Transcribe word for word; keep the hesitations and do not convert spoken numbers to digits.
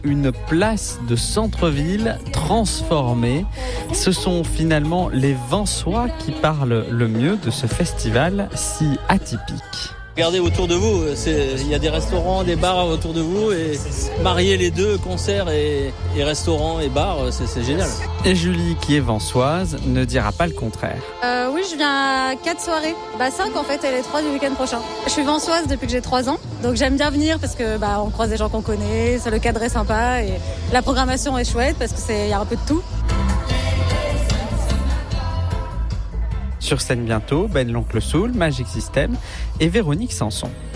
Une place de centre-ville transformée. Ce sont finalement les Vensois qui parlent le mieux de ce festival si atypique. Regardez autour de vous, il y a des restaurants, des bars autour de vous et marier les deux, concerts et, et restaurants et bars, c'est, c'est génial. Et Julie, qui est vensoise, ne dira pas le contraire. Euh, oui, je viens à quatre soirées, bah cinq en fait et les trois du week-end prochain. Je suis vensoise depuis que j'ai trois ans, donc j'aime bien venir parce que bah on croise des gens qu'on connaît, le cadre est sympa et la programmation est chouette parce que c'est y a un peu de tout. Sur scène bientôt, Ben l'Oncle Soul, Magic System et Véronique Sanson.